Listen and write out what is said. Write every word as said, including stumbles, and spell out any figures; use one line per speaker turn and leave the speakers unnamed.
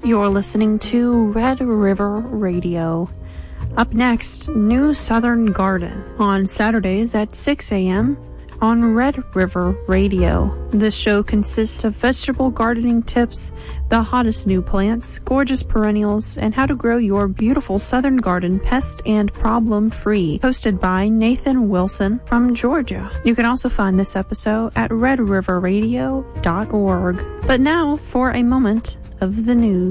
You're listening to Red River Radio. Up next, New Southern Garden on Saturdays at six a.m. on Red River Radio. This show consists of vegetable gardening tips, the hottest new plants, gorgeous perennials, and how to grow your beautiful southern garden pest and problem-free. Hosted by Nathan Wilson from Georgia. You can also find this episode at red river radio dot org. But now for a moment of the news.